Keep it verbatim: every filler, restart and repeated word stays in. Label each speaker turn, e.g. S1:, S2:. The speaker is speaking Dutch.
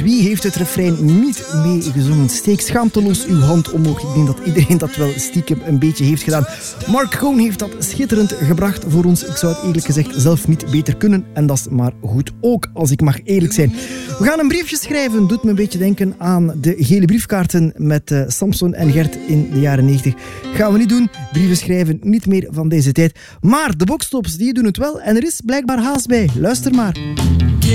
S1: Wie heeft het refrein niet meegezongen? Steek schaamteloos uw hand omhoog. Ik denk dat iedereen dat wel stiekem een beetje heeft gedaan. Mark Cohn heeft dat schitterend gebracht voor ons. Ik zou het eerlijk gezegd zelf niet beter kunnen. En dat is maar goed ook, als ik mag eerlijk zijn. We gaan een briefje schrijven. Doet me een beetje denken aan de gele briefkaarten met uh, Samson en Gert in de jaren negentig. Gaan we niet doen. Brieven schrijven, niet meer van deze tijd. Maar de boxtops, die doen het wel. En er is blijkbaar haast bij. Luister maar.